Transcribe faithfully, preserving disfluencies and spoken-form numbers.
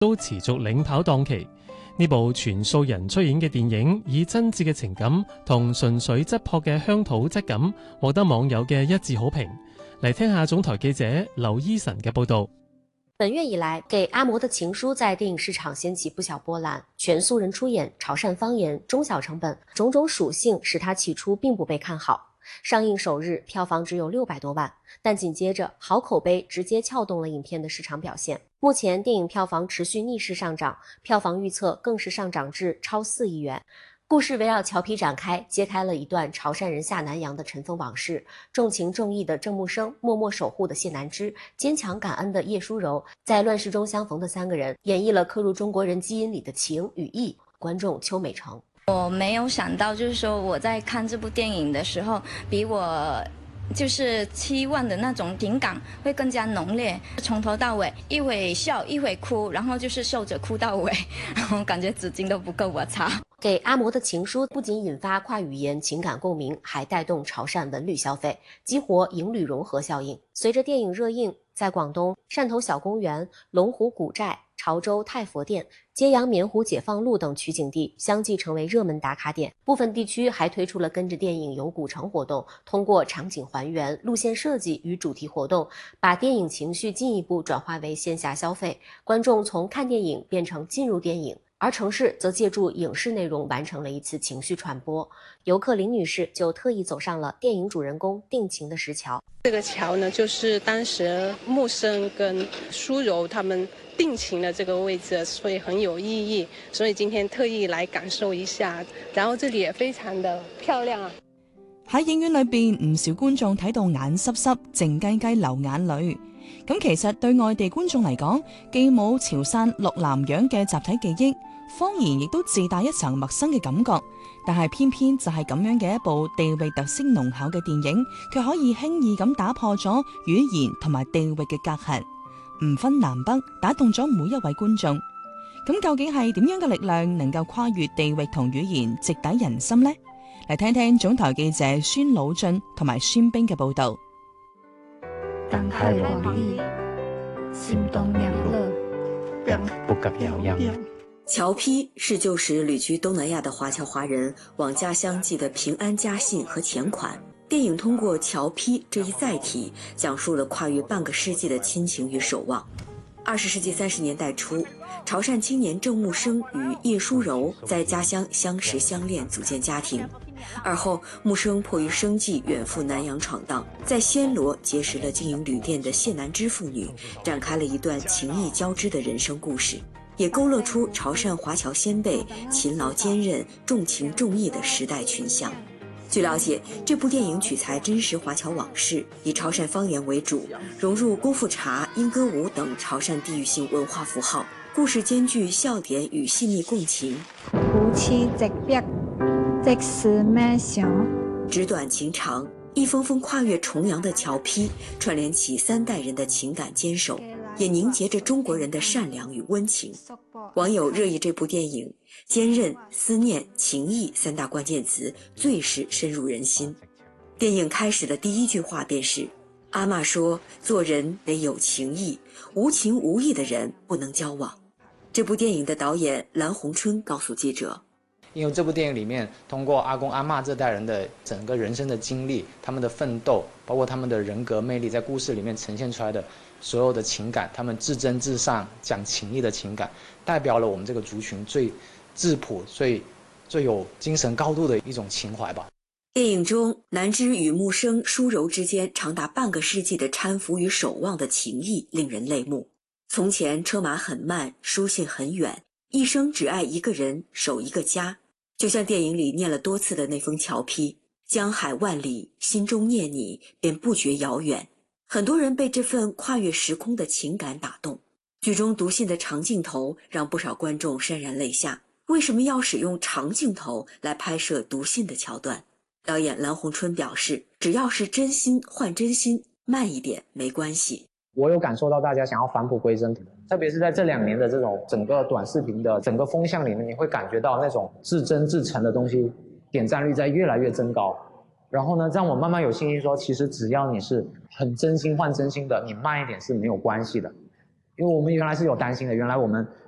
都持續領跑檔期。呢部全數人出演嘅電影，以真摯嘅情感同純粹質樸嘅鄉土質感，獲得網友嘅一致好評。嚟聽下總台記者劉依晨嘅報導。 本月以来，给阿嬷的情书在电影市场掀起不小波澜。全素人出演，潮汕方言，中小成本，种种属性使它起初并不被看好。上映首日票房只有六百多万，但紧接着好口碑直接撬动了影片的市场表现。目前电影票房持续逆势上涨，票房预测更是上涨至超四亿元。故事围绕乔皮展开，揭开了一段潮汕人下南洋的尘封往事。重情重义的郑木生，默默守护的谢南枝，坚强感恩的叶舒柔，在乱世中相逢的三个人，演绎了刻入中国人基因里的情与义。观众邱美成， 我没有想到，就是说我在看这部电影的时候，比我就是期望的那种情感会更加浓烈，从头到尾一会笑一会哭，然后就是笑着哭到尾，然后感觉纸巾都不够我擦。 给阿嬷的情书不仅引发跨语言情感共鸣，还带动潮汕文旅消费，激活营旅融合效应。随着电影热映，在广东汕头小公园、龙湖古寨、潮州太佛殿、揭阳棉湖解放路等取景地相继成为热门打卡点。部分地区还推出了跟着电影游古城活动，通过场景还原、路线设计与主题活动，把电影情绪进一步转化为线下消费。观众从看电影变成进入电影，而城市则借助影视内容完成了一次情绪传播。游客林女士就特意走上了电影主人公定情的石桥。 这个桥呢，就是当时木生跟舒柔他们定情的这个位置，所以很有意義。所以今天特意來感受一下，然後這裡也非常的漂亮啊！ 喺影院裏邊，唔少觀眾睇到眼濕濕、靜雞雞流眼淚。咁其實對外地觀眾嚟講，既冇潮汕落南洋嘅集體記憶，方言亦都自帶一層陌生嘅感覺。但係偏偏就係咁樣嘅一部地域特色濃厚嘅電影，卻可以輕易咁打破咗語言同埋地域嘅隔閡，唔分南北，打動咗每一位觀眾。咁究竟係點樣嘅力量能夠跨越地域同語言，直抵人心呢？嚟聽聽總台記者孫老俊同埋孫冰嘅報導。 當海往裡，心動涼樂， 不敢遙遙。 僑批是舊時旅居東南亞的華僑華人往家鄉寄的平安家信和錢款。電影通過僑批這一載體，講述了跨越半個世紀的親情與守望。二十世紀三十年代初，潮汕青年鄭木生與葉舒柔在家鄉相識相戀，組建家庭。而後，木生迫於生計遠赴南洋闖蕩，在暹羅結識了經營旅店的謝南枝父女，展開了一段情義交織的人生故事，也勾勒出潮汕華僑先輩勤勞堅韌、重情重義的時代群像。據了解，這部電影取材真實華僑往事，以潮汕方言為主，融入功夫茶、鶯歌舞等潮汕地域性文化符號，故事兼具笑點與細膩共情。 夫妻直別，即是咩想？ 紙短情長，一封封跨越重洋的僑批，串聯起三代人的情感堅守，也凝結着中國人的善良與溫情。網友熱議這部電影，堅韌、思念、情義三大關鍵詞最是深入人心。電影開始的第一句話便是：阿嬷說，做人得有情義，無情無義的人不能交往。這部電影的導演藍洪春告訴記者， 因為這部電影裡面通過阿公阿嬷這代人的整個人生的經歷，他們的奮鬥，包括他們的人格魅力，在故事裡面呈現出來的所有的情感，他們至真至善講情義的情感，代表了我們這個族群最質樸、最最有精神高度的一種情懷吧。 電影中南枝與木生、舒柔之間長達半個世紀的攙扶與守望的情誼令人淚目。從前車馬很慢，書信很遠，一生只愛一個人，守一個家。就像電影裡念了多次的那封僑批，江海萬里，心中念你，便不覺遙遠。很多人被這份跨越時空的情感打動。劇中讀信的長鏡頭讓不少觀眾潸然淚下。為什麼要使用長鏡頭來拍攝讀信的橋段？導演藍洪春表示，只要是真心換真心，慢一點沒關係。 我有感受到大家想要返璞歸真，特別是在這兩年的這種整個短視頻的整個風向裡面，你會感覺到那種至真至誠的東西點讚率在越來越增高。然後呢，讓我慢慢有信心說，其實只要你是很真心換真心的，你慢一點是沒有關係的。因為我們原來是有擔心的，原來我們